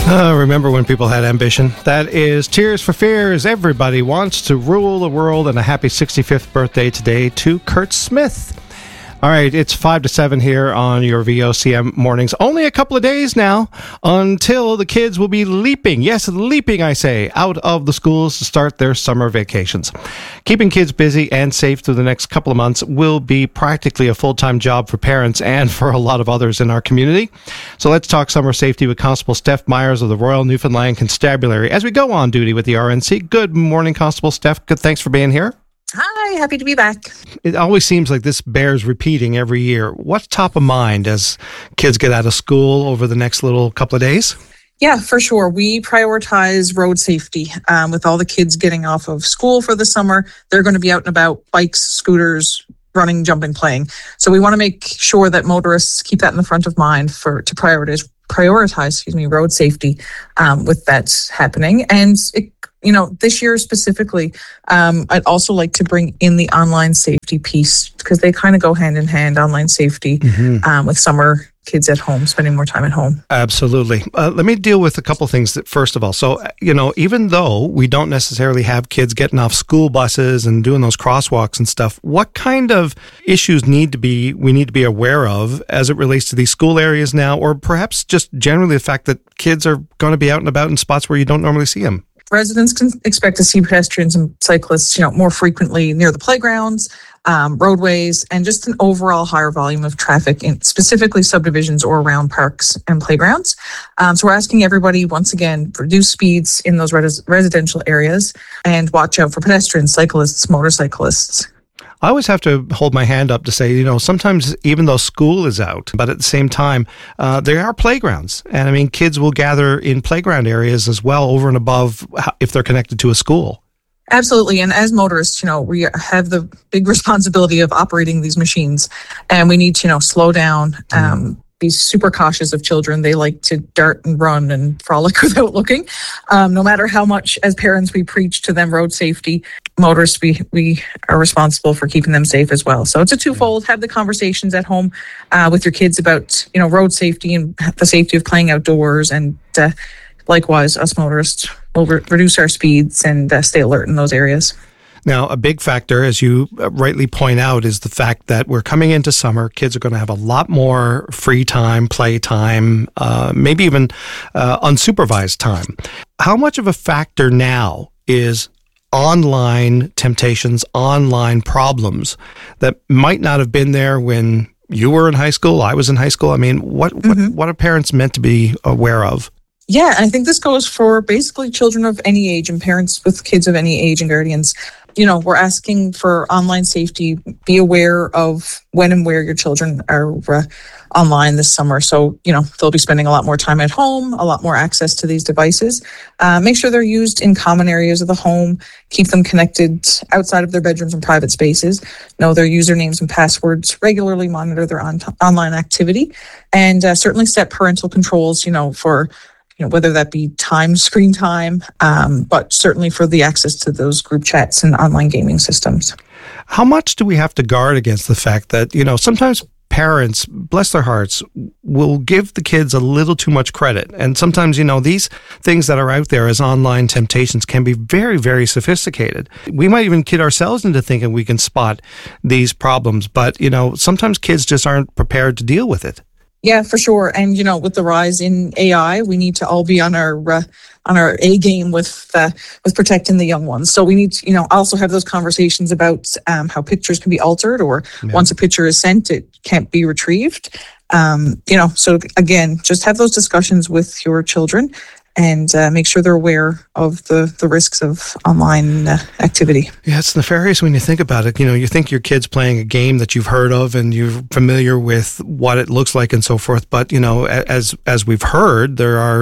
Remember when people had ambition? That is Tears for Fears. Everybody wants to rule the world, and a happy 65th birthday today to Kurt Smith. All right, it's 5 to 7 here on your VOCM mornings. Only a couple of days now until the kids will be leaping, yes, leaping, I say, out of the schools to start their summer vacations. Keeping kids busy and safe through the next couple of months will be practically a full-time job for parents and for a lot of others in our community. So let's talk summer safety with Constable Steph Myers of the Royal Newfoundland Constabulary as we go on duty with the RNC. Good morning, Constable Steph. Good, thanks for being here. Hi, happy to be back. It always seems like this bears repeating every year. What's top of mind as kids get out of school over the next little couple of days? Yeah, for sure. We prioritize road safety. With all the kids getting off of school for the summer, they're going to be out and about, bikes, scooters, running, jumping, playing. So we want to make sure that motorists keep that in the front of mind to prioritize road safety with that happening. And this year specifically, I'd also like to bring in the online safety piece because they kind of go hand in hand, online safety with summer kids at home, spending more time at home. Absolutely. Let me deal with a couple things first of all. So, even though we don't necessarily have kids getting off school buses and doing those crosswalks and stuff, what kind of issues we need to be aware of as it relates to these school areas now, or perhaps just generally the fact that kids are going to be out and about in spots where you don't normally see them? Residents can expect to see pedestrians and cyclists, more frequently near the playgrounds, roadways, and just an overall higher volume of traffic in specifically subdivisions or around parks and playgrounds. So we're asking everybody, once again, reduce speeds in those residential areas and watch out for pedestrians, cyclists, motorcyclists. I always have to hold my hand up to say, sometimes even though school is out, but at the same time, there are playgrounds. And kids will gather in playground areas as well over and above if they're connected to a school. Absolutely. And as motorists, we have the big responsibility of operating these machines, and we need to, slow down, be super cautious of children. They like to dart and run and frolic without looking. No matter how much as parents we preach to them road safety, motorists, we are responsible for keeping them safe as well. So it's a twofold. Have the conversations at home with your kids about, road safety and the safety of playing outdoors. And likewise, us motorists will reduce our speeds and stay alert in those areas. Now, a big factor, as you rightly point out, is the fact that we're coming into summer. Kids are going to have a lot more free time, play time, maybe even unsupervised time. How much of a factor now is online temptations, online problems that might not have been there when you were in high school, I was in high school? What are parents meant to be aware of? Yeah, and I think this goes for basically children of any age and parents with kids of any age and guardians. We're asking for online safety. Be aware of when and where your children are online this summer. So, they'll be spending a lot more time at home, a lot more access to these devices. Make sure they're used in common areas of the home. Keep them connected outside of their bedrooms and private spaces. Know their usernames and passwords. Regularly monitor their online activity. And certainly set parental controls, for whether that be screen time, but certainly for the access to those group chats and online gaming systems. How much do we have to guard against the fact that, sometimes parents, bless their hearts, will give the kids a little too much credit. And sometimes, these things that are out there as online temptations can be very, very sophisticated. We might even kid ourselves into thinking we can spot these problems, but, sometimes kids just aren't prepared to deal with it. Yeah, for sure. And, with the rise in AI, we need to all be on our A game with protecting the young ones. So we need to, also have those conversations about how pictures can be altered, or once a picture is sent, it can't be retrieved. So again, just have those discussions with your children and make sure they're aware of the risks of online activity. Yeah, it's nefarious when you think about it. You think your kid's playing a game that you've heard of and you're familiar with what it looks like and so forth. But, as we've heard, there are,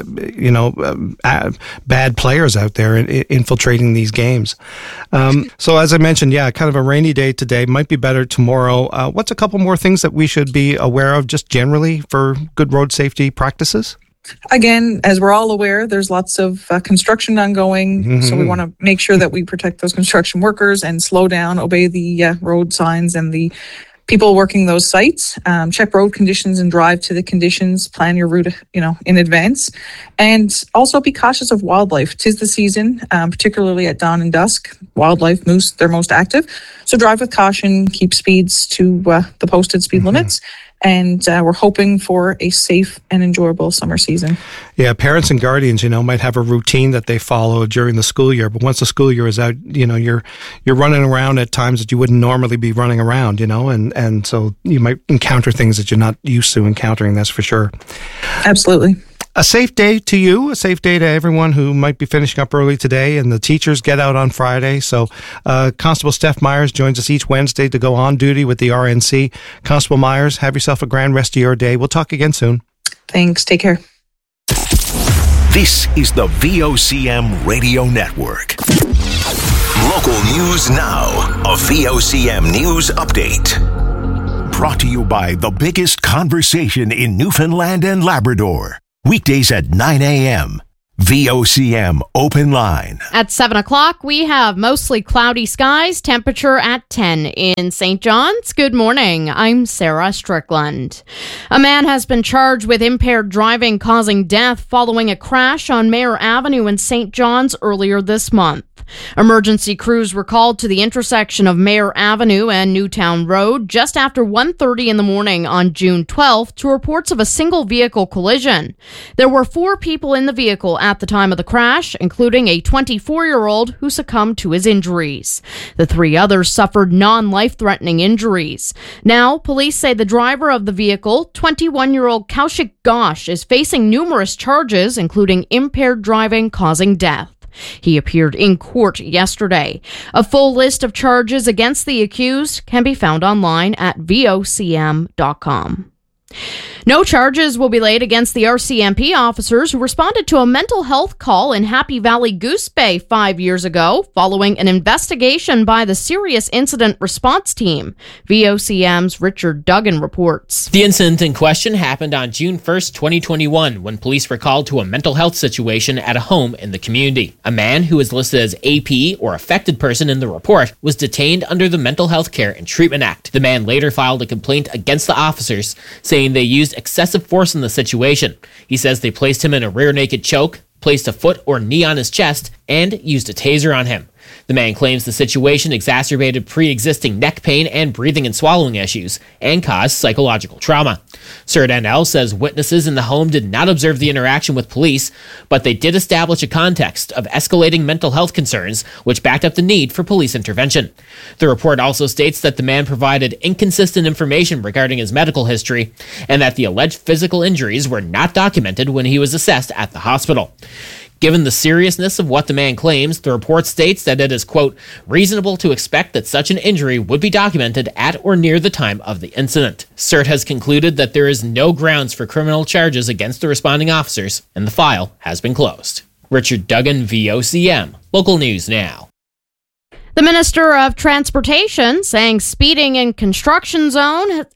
bad players out there infiltrating these games. So as I mentioned, kind of a rainy day today, might be better tomorrow. What's a couple more things that we should be aware of just generally for good road safety practices? Again, as we're all aware, there's lots of construction ongoing, so we want to make sure that we protect those construction workers and slow down, obey the road signs and the people working those sites. Check road conditions and drive to the conditions. Plan your route, in advance. And also be cautious of wildlife. 'Tis the season, particularly at dawn and dusk. Wildlife, moose, they're most active. So drive with caution, keep speeds to the posted speed limits. And we're hoping for a safe and enjoyable summer season. Yeah, parents and guardians, might have a routine that they follow during the school year. But once the school year is out, you're running around at times that you wouldn't normally be running around, and so you might encounter things that you're not used to encountering, that's for sure. Absolutely. A safe day to you, a safe day to everyone who might be finishing up early today, and the teachers get out on Friday. So Constable Steph Myers joins us each Wednesday to go on duty with the RNC. Constable Myers, have yourself a grand rest of your day. We'll talk again soon. Thanks. Take care. This is the VOCM Radio Network. Local news now, a VOCM News Update. Brought to you by the biggest conversation in Newfoundland and Labrador. Weekdays at 9 a.m. VOCM Open Line. At 7 o'clock, we have mostly cloudy skies, temperature at 10 in St. John's. Good morning. I'm Sarah Strickland. A man has been charged with impaired driving causing death following a crash on Mayor Avenue in St. John's earlier this month. Emergency crews were called to the intersection of Mayor Avenue and Newtown Road just after 1:30 in the morning on June 12th to reports of a single vehicle collision. There were 4 people in the vehicle at the time of the crash, including a 24-year-old who succumbed to his injuries. The 3 others suffered non-life-threatening injuries. Now, police say the driver of the vehicle, 21-year-old Kaushik Ghosh, is facing numerous charges, including impaired driving causing death. He appeared in court yesterday. A full list of charges against the accused can be found online at vocm.com. No charges will be laid against the RCMP officers who responded to a mental health call in Happy Valley Goose Bay 5 years ago following an investigation by the Serious Incident Response Team. VOCM's Richard Duggan reports. The incident in question happened on June 1st, 2021, when police were called to a mental health situation at a home in the community. A man who is listed as AP or affected person in the report was detained under the Mental Health Care and Treatment Act. The man later filed a complaint against the officers, saying they used excessive force in the situation. He says they placed him in a rear naked choke, placed a foot or knee on his chest, and used a taser on him. The man claims the situation exacerbated pre-existing neck pain and breathing and swallowing issues and caused psychological trauma. CERT-NL says witnesses in the home did not observe the interaction with police, but they did establish a context of escalating mental health concerns, which backed up the need for police intervention. The report also states that the man provided inconsistent information regarding his medical history and that the alleged physical injuries were not documented when he was assessed at the hospital. Given the seriousness of what the man claims, the report states that it is, quote, reasonable to expect that such an injury would be documented at or near the time of the incident. CERT has concluded that there is no grounds for criminal charges against the responding officers, and the file has been closed. Richard Duggan, VOCM. Local News Now. The Minister of Transportation saying speeding in construction zones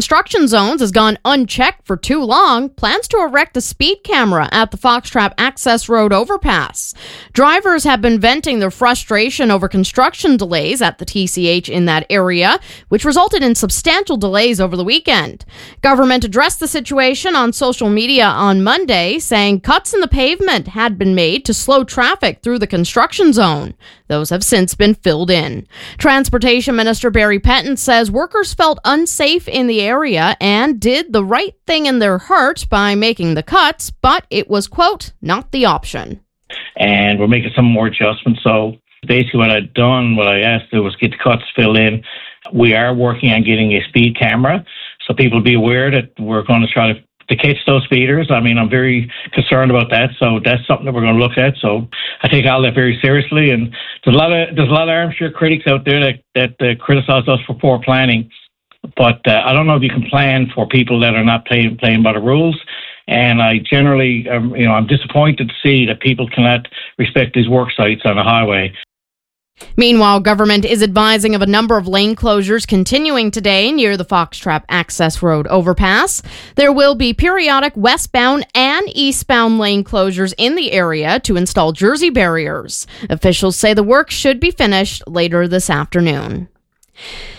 has gone unchecked for too long, plans to erect a speed camera at the Foxtrap Access Road overpass. Drivers have been venting their frustration over construction delays at the TCH in that area, which resulted in substantial delays over the weekend. Government addressed the situation on social media on Monday, saying cuts in the pavement had been made to slow traffic through the construction zone. Those have since been filled in. Transportation Minister Barry Penton says workers felt unsafe in the area and did the right thing in their heart by making the cuts, but it was, quote, not the option. And we're making some more adjustments. So basically what I asked to was get the cuts filled in. We are working on getting a speed camera, so people be aware that we're going to try to catch those speeders. I mean, I'm very concerned about that, so that's something that we're going to look at. So I take all that very seriously, and there's a lot of armchair critics out there that criticize us for poor planning. But I don't know if you can plan for people that are not playing by the rules. And I generally, I'm disappointed to see that people cannot respect these work sites on the highway. Meanwhile, government is advising of a number of lane closures continuing today near the Foxtrap Access Road overpass. There will be periodic westbound and eastbound lane closures in the area to install jersey barriers. Officials say the work should be finished later this afternoon.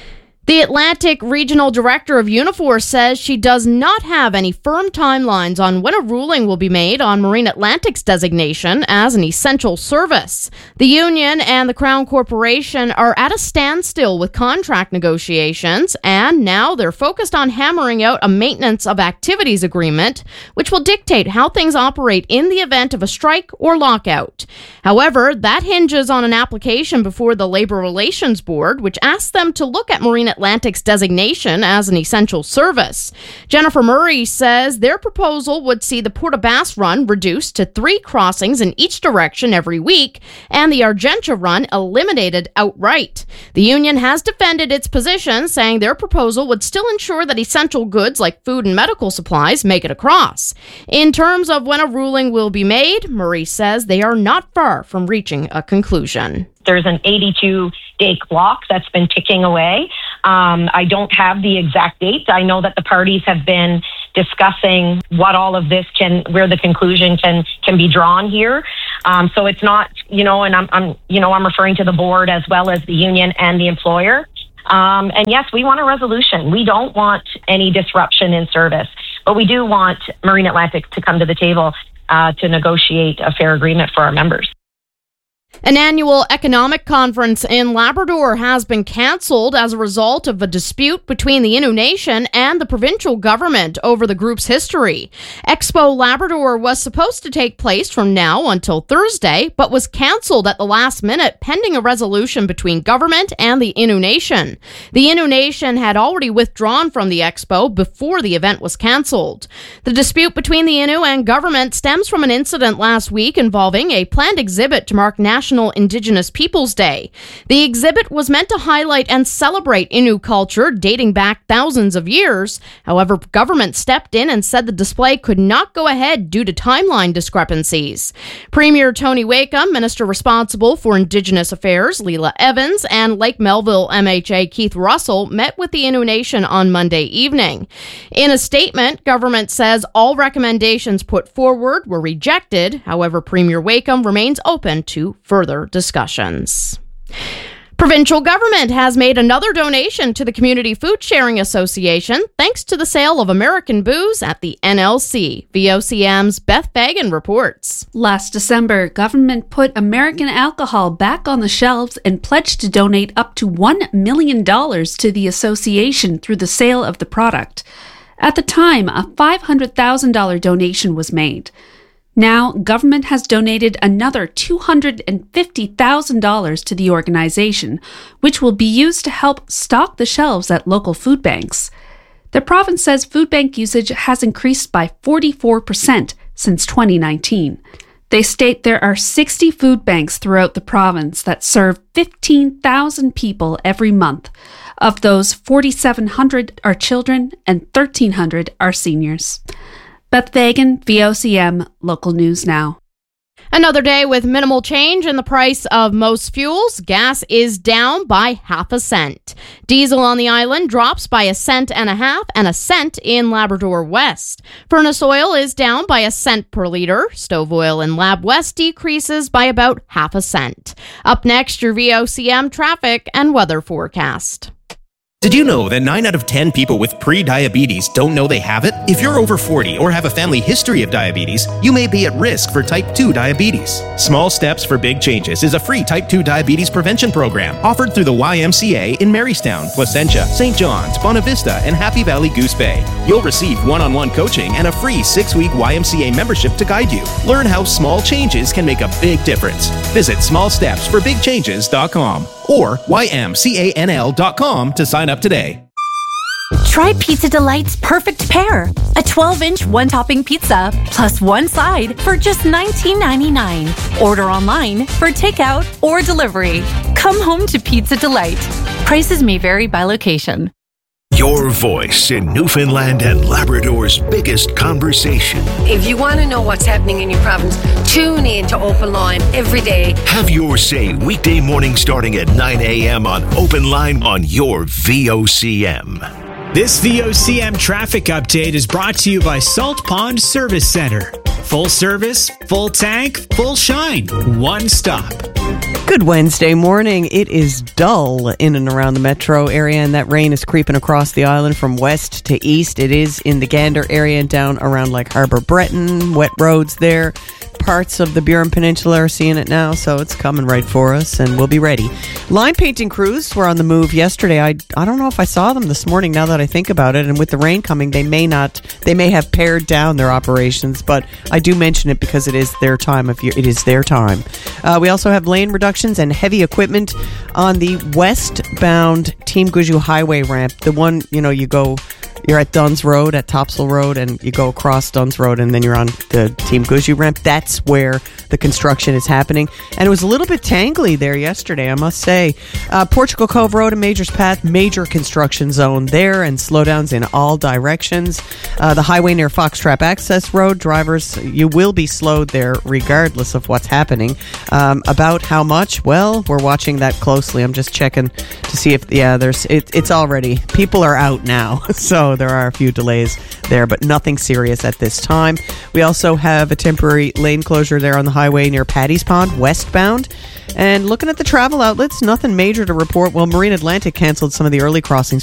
The Atlantic Regional Director of Unifor says she does not have any firm timelines on when a ruling will be made on Marine Atlantic's designation as an essential service. The union and the Crown Corporation are at a standstill with contract negotiations, and now they're focused on hammering out a maintenance of activities agreement, which will dictate how things operate in the event of a strike or lockout. However, that hinges on an application before the Labor Relations Board, which asks them to look at Marine Atlantic's designation as an essential service. Jennifer Murray says their proposal would see the Port aux Basques run reduced to 3 crossings in each direction every week and the Argentia run eliminated outright. The union has defended its position, saying their proposal would still ensure that essential goods like food and medical supplies make it across. In terms of when a ruling will be made, Murray says they are not far from reaching a conclusion. There's an 82-day clock that's been ticking away. I don't have the exact date. I know that the parties have been discussing what all of this where the conclusion can be drawn here. So it's not, and I'm referring to the board as well as the union and the employer. And yes, we want a resolution. We don't want any disruption in service, but we do want Marine Atlantic to come to the table to negotiate a fair agreement for our members. An annual economic conference in Labrador has been cancelled as a result of a dispute between the Innu Nation and the provincial government over the group's history. Expo Labrador was supposed to take place from now until Thursday, but was cancelled at the last minute pending a resolution between government and the Innu Nation. The Innu Nation had already withdrawn from the expo before the event was cancelled. The dispute between the Innu and government stems from an incident last week involving a planned exhibit to mark National Indigenous Peoples Day. The exhibit was meant to highlight and celebrate Innu culture dating back thousands of years. However, government stepped in and said the display could not go ahead due to timeline discrepancies. Premier Tony Wakeham, Minister responsible for Indigenous Affairs Leela Evans, and Lake Melville MHA Keith Russell met with the Innu Nation on Monday evening. In a statement, government says all recommendations put forward were rejected. However, Premier Wakeham remains open to further discussions. Provincial government has made another donation to the Community Food Sharing Association thanks to the sale of American booze at the NLC. VOCM's Beth Fagan reports. Last December, government put American alcohol back on the shelves and pledged to donate up to $1 million to the association through the sale of the product. At the time, a $500,000 donation was made. Now, government has donated another $250,000 to the organization, which will be used to help stock the shelves at local food banks. The province says food bank usage has increased by 44% since 2019. They state there are 60 food banks throughout the province that serve 15,000 people every month. Of those, 4,700 are children and 1,300 are seniors. Beth Fagan, VOCM, Local News Now. Another day with minimal change in the price of most fuels. Gas is down by half a cent. Diesel on the island drops by 1.5 cents and a cent in Labrador West. Furnace oil is down by 1 cent per liter. Stove oil in Lab West decreases by about half a cent. Up next, your VOCM traffic and weather forecast. Did you know that 9 out of 10 people with pre-diabetes don't know they have it? If you're over 40 or have a family history of diabetes, you may be at risk for type 2 diabetes. Small Steps for Big Changes is a free type 2 diabetes prevention program offered through the YMCA in Marystown, Placentia, St. John's, Bonavista, and Happy Valley Goose Bay. You'll receive one-on-one coaching and a free 6-week YMCA membership to guide you. Learn how small changes can make a big difference. Visit smallstepsforbigchanges.com or ymcanl.com to sign up today. Try Pizza Delight's Perfect Pair, a 12-inch one-topping pizza plus one side for just $19.99. Order online for takeout or delivery. Come home to Pizza Delight. Prices may vary by location. Your voice in Newfoundland and Labrador's biggest conversation. If you want to know what's happening in your province, tune in to Open Line every day. Have your say weekday morning starting at 9 a.m. on Open Line on your VOCM. This VOCM traffic update is brought to you by Salt Pond Service Center. Full service, full tank, full shine. One stop. Good Wednesday morning. It is dull in and around the metro area, and that rain is creeping across the island from west to east. It is in the Gander area and down around like Harbour Breton, wet roads there. Parts of the Burin Peninsula are seeing it now, so it's coming right for us, and we'll be ready. Line painting crews were on the move yesterday. I don't know if I saw them this morning now that I think about it, and with the rain coming, they may have pared down their operations, but I do mention it because it is their time of year. It is their time. We also have lane reductions and heavy equipment on the westbound Team Guju Highway ramp. The one, you're at Duns Road, at Topsail Road, and you go across Duns Road, and then you're on the Team Guju ramp. That's where the construction is happening. And it was a little bit tangly there yesterday, I must say. Portugal Cove Road and Major's Path, major construction zone there, and slowdowns in all directions. The highway near Foxtrap Access Road, drivers, you will be slowed there regardless of what's happening. About how much? Well, we're watching that closely. I'm just checking to see if, it's already, people are out now, so there are a few delays there, but nothing serious at this time. We also have a temporary lane closure there on the highway near Paddy's Pond, westbound. And looking at the travel outlets, nothing major to report. Well, Marine Atlantic canceled some of the early crossings